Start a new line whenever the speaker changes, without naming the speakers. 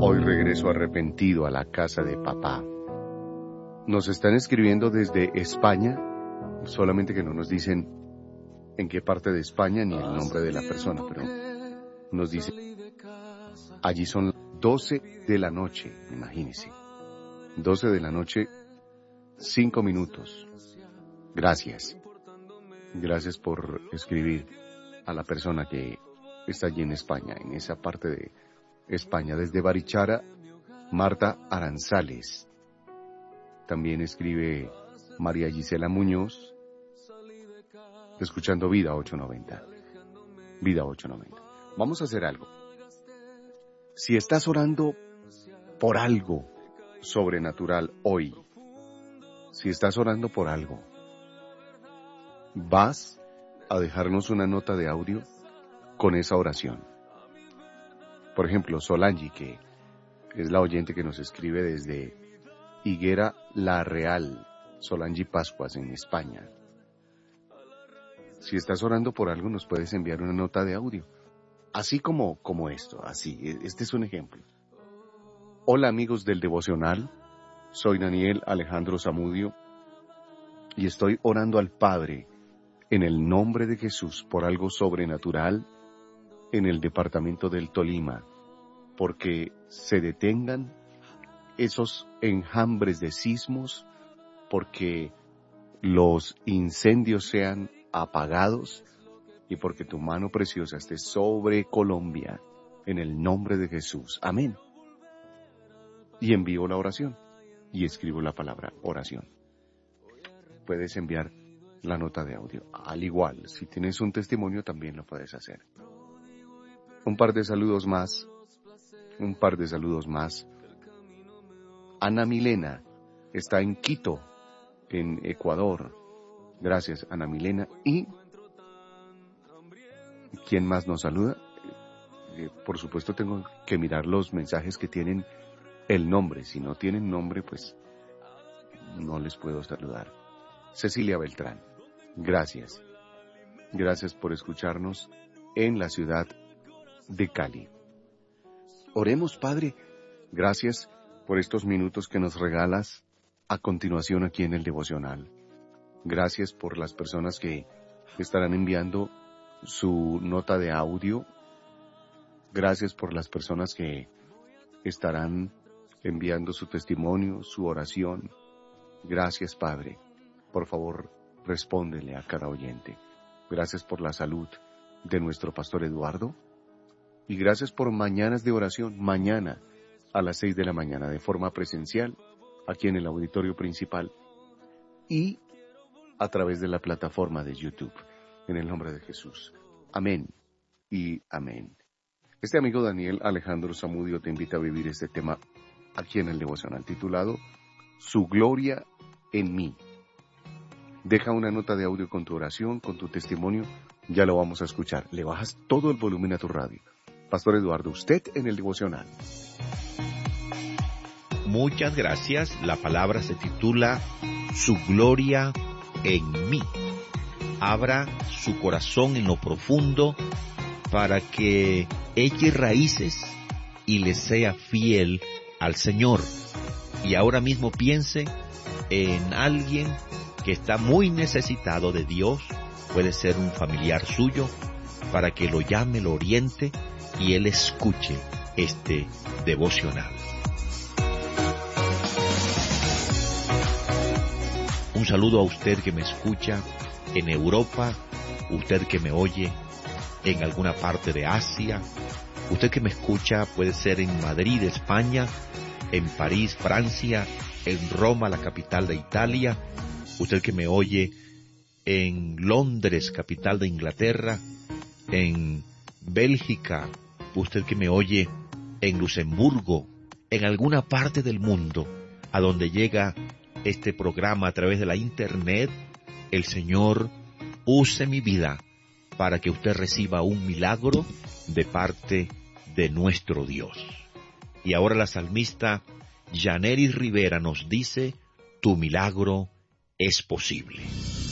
Hoy regreso arrepentido a la casa de papá. Nos están escribiendo desde España, solamente que no nos dicen en qué parte de España ni el nombre de la persona, pero nos dicen, allí son 12 de la noche, imagínense. 12 de la noche, 5 minutos. Gracias. Gracias por escribir a la persona que está allí en España, en esa parte de España. Desde Barichara, Marta Aranzales. También escribe María Gisela Muñoz, escuchando Vida 890. Vida 890. Vamos a hacer algo. Si estás orando por algo sobrenatural hoy, si estás orando por algo, vas a dejarnos una nota de audio con esa oración. Por ejemplo, Solange, que es la oyente que nos escribe desde Higuera La Real, Solange Pascuas, en España. Si estás orando por algo, nos puedes enviar una nota de audio. Así como esto, así. Este es un ejemplo. Hola amigos del devocional, soy Daniel Alejandro Zamudio y estoy orando al Padre en el nombre de Jesús por algo sobrenatural en el departamento del Tolima, porque se detengan esos enjambres de sismos, porque los incendios sean apagados y porque tu mano preciosa esté sobre Colombia, en el nombre de Jesús. Amén. Y envío la oración y escribo la palabra oración. Puedes enviar la nota de audio. Al igual, si tienes un testimonio también lo puedes hacer. Un par de saludos más. Ana Milena está en Quito, en Ecuador. Gracias, Ana Milena. ¿Y quién más nos saluda? Por supuesto tengo que mirar los mensajes que tienen el nombre. Si no tienen nombre, pues no les puedo saludar. Cecilia Beltrán, gracias. Gracias por escucharnos en la ciudad de Cali. Oremos, Padre. Gracias por estos minutos que nos regalas a continuación aquí en el devocional. Gracias por las personas que estarán enviando su nota de audio. Gracias por las personas que estarán enviando su testimonio, su oración. Gracias, Padre. Por favor, respóndele a cada oyente. Gracias por la salud de nuestro pastor Eduardo. Y gracias por mañanas de oración, mañana a las 6 de la mañana, de forma presencial, aquí en el auditorio principal y a través de la plataforma de YouTube, en el nombre de Jesús. Amén y amén. Este amigo Daniel Alejandro Zamudio te invita a vivir este tema aquí en el devocional titulado Su gloria en mí. Deja una nota de audio con tu oración, con tu testimonio, ya lo vamos a escuchar. Le bajas todo el volumen a tu radio. Pastor Eduardo, usted en el devocional.
Muchas gracias. La palabra se titula Su gloria en mí. Abra su corazón en lo profundo para que eche raíces y le sea fiel al Señor. Y ahora mismo piense en alguien que está muy necesitado de Dios. Puede ser un familiar suyo, para que lo llame, lo oriente y él escuche este devocional. Un saludo a usted que me escucha en Europa, usted que me oye en alguna parte de Asia, usted que me escucha puede ser en Madrid, España, en París, Francia, en Roma, la capital de Italia, usted que me oye en Londres, capital de Inglaterra, en Bélgica, usted que me oye en Luxemburgo, en alguna parte del mundo a donde llega este programa a través de la internet, el Señor use mi vida para que usted reciba un milagro de parte de nuestro Dios. Y ahora la salmista Yaneris Rivera nos dice, tu milagro es posible.